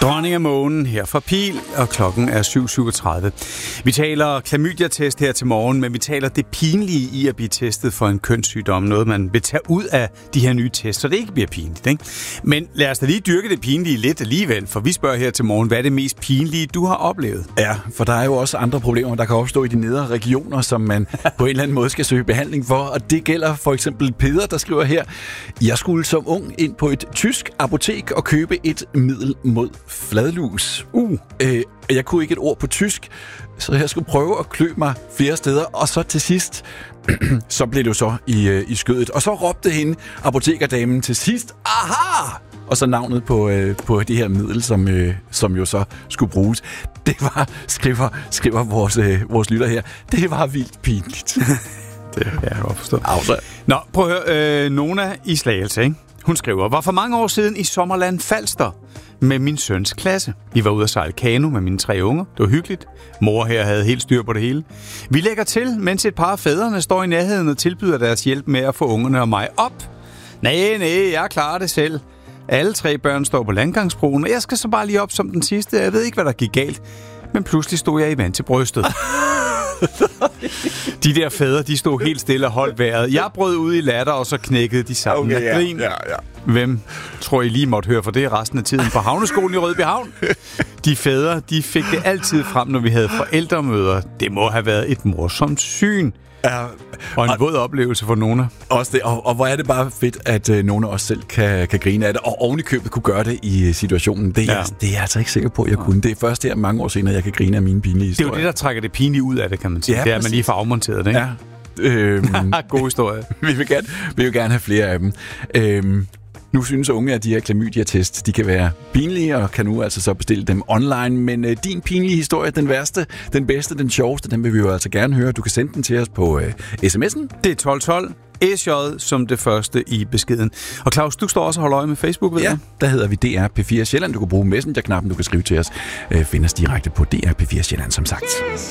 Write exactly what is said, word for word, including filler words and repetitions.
Dronning af månen her fra Pil, og klokken er syv syvogtredive. Vi taler klamydia-test her til morgen, men vi taler det pinlige i at blive testet for en kønssygdom. Noget, man vil tage ud af de her nye tests, så det ikke bliver pinligt, ikke? Men lad os da lige dyrke det pinlige lidt alligevel, for vi spørger her til morgen, hvad er det mest pinlige, du har oplevet? Ja, for der er jo også andre problemer, der kan opstå i de nedre regioner, som man på en eller anden måde skal søge behandling for. Og det gælder for eksempel Peder, der skriver her: Jeg skulle som ung ind på et tysk apotek og købe et middel mod fladlus. Uh. Øh, jeg kunne ikke et ord på tysk, så jeg skulle prøve at klø mig flere steder, og så til sidst, så blev det jo så i, øh, i skødet. Og så råbte hende, apotekerdamen, til sidst, aha! Og så navnet på, øh, på det her middel, som, øh, som jo så skulle bruges. Det var, skriver, skriver vores, øh, vores lytter her, det var vildt pinligt. Det kan jeg godt forstå. Altså. Nå, prøv at høre, øh, Nona i Slagelse, ikke? Hun skriver, var for mange år siden i Sommerland Falster med min søns klasse. Vi var ude at sejle kano med mine tre unger. Det var hyggeligt. Mor her havde helt styr på det hele. Vi lægger til, mens et par af fædrene står i nærheden og tilbyder deres hjælp med at få ungerne og mig op. Nej, nej, jeg klarer det selv. Alle tre børn står på landgangsbroen, og jeg skal så bare lige op som den sidste. Jeg ved ikke, hvad der gik galt. Men pludselig stod jeg i vand til brystet. De der fædre, de stod helt stille og holdt vejret. Jeg brød ud i latter, og så knækkede de sammen okay, af grin. Ja, ja, ja. Hvem tror I lige måtte høre for det resten af tiden på havneskolen i Rødbyhavn? De fædre, de fik det altid frem, når vi havde forældremøder. Det må have været et morsomt syn. Ja, og en og, våd oplevelse for Nona. Også det, og, og hvor er det bare fedt, at uh, Nona også selv kan, kan grine af det, og oven i købet kunne gøre det i uh, situationen. Det er, ja. det er jeg altså ikke sikker på, at jeg kunne. Det er først her mange år senere, jeg kan grine af mine pinlige historier. Det er jo det, der trækker det pinlige ud af det, kan man sige. Ja, det er, at man lige får afmonteret det, ikke? Ja. Øhm, God historie. vi, vil gerne, vi vil gerne have flere af dem. Øhm, Nu synes unge, at de her klamydia-tests, de kan være pinlige, og kan nu altså så bestille dem online. Men øh, din pinlige historie, den værste, den bedste, den sjoveste, den vil vi jo altså gerne høre. Du kan sende den til os på øh, sms'en. Det er tolv tolv. S J som det første i beskeden. Og Claus, du står også og holder øje med Facebook, ved Ja, jeg? der hedder vi D R P fire Sjælland. Du kan bruge Messenger-knappen, du kan skrive til os. Øh, find os direkte på D R P fire Sjælland, som sagt.